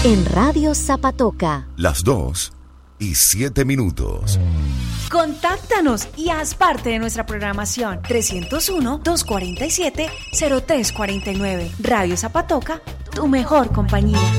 En Radio Zapatoca. Las 2:07. Contáctanos y haz parte de nuestra programación. 301-247-0349. Radio Zapatoca, tu mejor compañía.